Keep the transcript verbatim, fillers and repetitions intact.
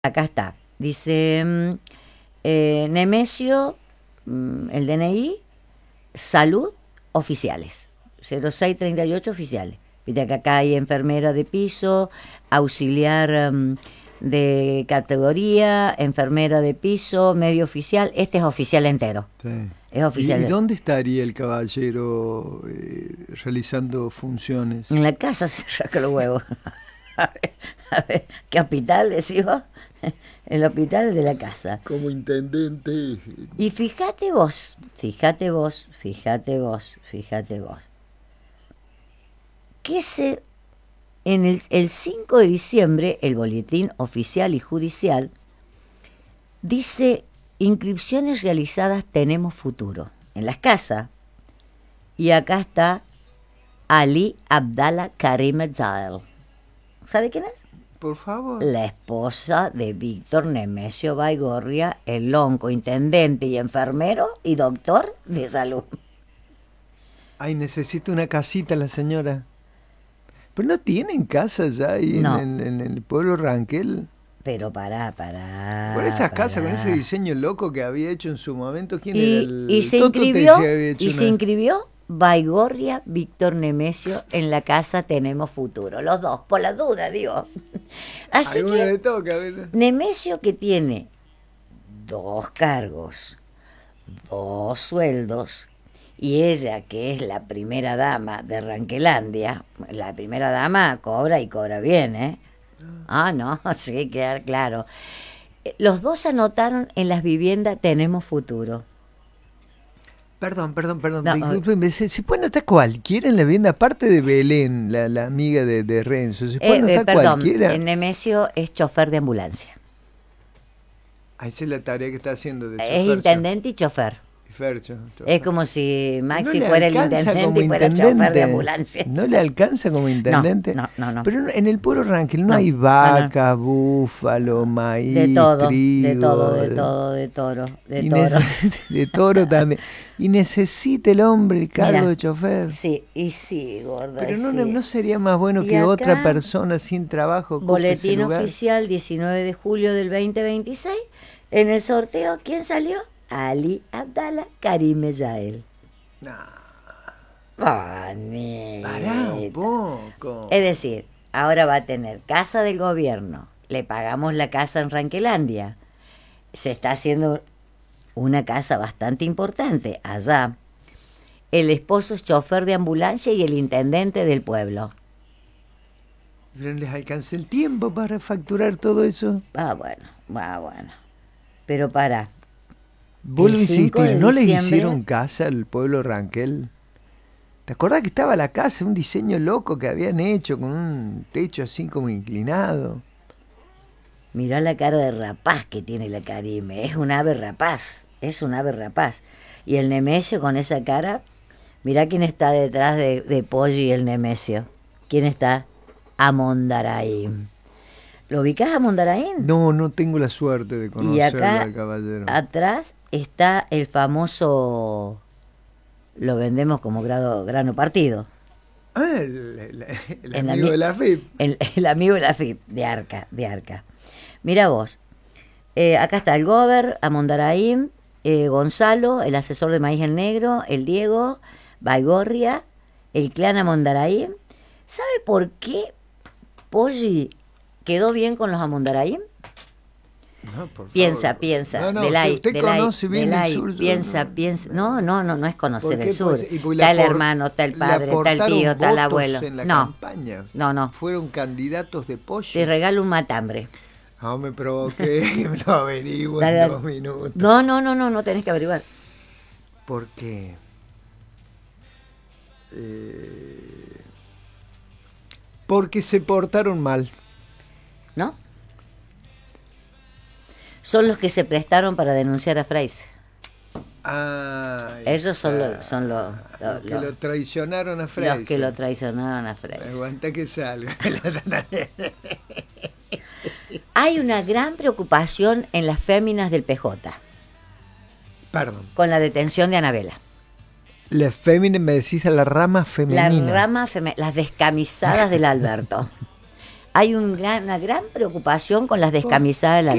Acá está. Dice mm, eh, Nemesio, mm, el D N I, salud, oficiales. cero seis treinta y ocho oficiales. Viste que acá hay enfermera de piso, auxiliar mm, de categoría, enfermera de piso, medio oficial. Este es oficial entero. Sí. Es ¿Y, oficial. y de- dónde estaría el caballero eh, realizando funciones? En la casa se saca los huevos. A ver, a ver, ¿qué hospital decís vos? El hospital de la casa. Como intendente. Y fíjate vos, fíjate vos, fíjate vos, fíjate vos, que se, en el, el cinco de diciembre, el boletín oficial y judicial dice: inscripciones realizadas tenemos futuro en las casas. Y acá está Ali Abdallah Karim Zael. ¿Sabe quién es? Por favor. La esposa de Víctor Nemesio Baigorria, el lonco, intendente y enfermero y doctor de salud. Ay, necesita una casita la señora. Pero no tienen casa ya ahí en, No. en- en el pueblo Ranquel. Pero pará, pará. Con esas casas, con pará. ese diseño loco que había hecho en su momento. ¿Quién era Y, el y se Toto? Te inscribió, decía que había hecho y se una- inscribió Baigorria Víctor Nemesio en la casa Tenemos Futuro. Los dos, por la duda, digo. Así Alguno que le toca, ¿viste? Nemesio, que tiene dos cargos, dos sueldos, y ella, que es la primera dama de Ranquelandia, la primera dama cobra y cobra bien, ¿eh? Ah, no, sí, que quedar claro. Eh, Los dos anotaron en las viviendas Tenemos Futuro. Perdón, perdón, perdón. No, discúlpeme, ¿se, se puede notar cualquiera en la vivienda? Aparte de Belén, la, la amiga de, de Renzo. ¿Se puede Eh, notar eh, perdón, cualquiera? eh, Nemesio es chofer de ambulancia. Ah, esa es la tarea que está haciendo de Es chofer. intendente y chofer. Y Fercho, chofer. Es como si Maxi ¿No le fuera el alcanza intendente como y fuera chofer de intendente? ambulancia. ¿No le alcanza como intendente? no, no, no. Pero en el pueblo Ranquel no, No, hay no, no. vacas, búfalo, maíz, De todo, trigo. de todo, de todo, de toro, de y toro. nece- de toro también. Y necesita el hombre el cargo Mira, de chofer. Sí, y sí, gorda. Pero y no, sí. le- ¿no sería más bueno Y que acá, otra persona sin trabajo ocupe ese Boletín lugar? oficial diecinueve de julio del veinte veintiséis. En el sorteo, ¿quién salió? Ali Abdallah Karim Yael. Nah, Bonita. pará un poco. Es decir, ahora va a tener casa del gobierno. Le pagamos la casa en Ranquelandia. Se está haciendo una casa bastante importante allá. El esposo es chofer de ambulancia y el intendente del pueblo. ¿No les alcanza el tiempo para facturar todo eso? Ah, bueno, ah, bueno. Pero para. Vuelvo a El cinco insistir, de ¿no le diciembre- hicieron casa al pueblo Ranquel? ¿Te acordás que estaba la casa, un diseño loco que habían hecho con un techo así como inclinado? Mirá la cara de rapaz que tiene la Karime. Es un ave rapaz. Es un ave rapaz. Y el Nemesio con esa cara. Mirá quién está detrás de, de Poggi y el Nemesio. ¿Quién está? Amondaraín. ¿Lo ubicás a Mondaraín? No, no tengo la suerte de Y conocerlo acá al caballero. atrás está el famoso. Lo vendemos como grado, grano partido. Ah, el, el- el En la amigo mi- de la F I P. El, el amigo de la F I P, de Arca, de Arca. Mira vos, eh, acá está el Gober, Amondaraín, eh, Gonzalo, el asesor de Maíz el Negro, el Diego, Baigorria, el clan Amondaraín. ¿Sabe por qué Poggi quedó bien con los Amondaraín? No, por Piensa, favor. piensa, No, no, Delay, usted, usted Delay, conoce bien Delay, el sur. yo piensa, no. piensa. No, no, no, no es conocer ¿Por qué? el sur. Pues, y porque le Está el apor- hermano, está el le padre, está el aportaron tío, está el votos abuelo. en la No, campaña. no, no. Fueron candidatos de pollo. Te regalo un matambre. No me provoqué, me lo averiguo Dale, en dale. dos minutos. No, no, no, no, no tenés que averiguar. ¿Por qué? Eh, porque se portaron mal. ¿No? Son los que se prestaron para denunciar a Freise. Ah, Ellos son los, son los, los- los que los- lo traicionaron a los Freise. que lo traicionaron a Freise. Aguanta que salga. Hay una gran preocupación en las féminas del P J Perdón. con la detención de Anabela. La fémina, me decís a la rama femenina. La rama feme- las descamisadas del Alberto. hay un gran, una gran preocupación con las descamisadas de la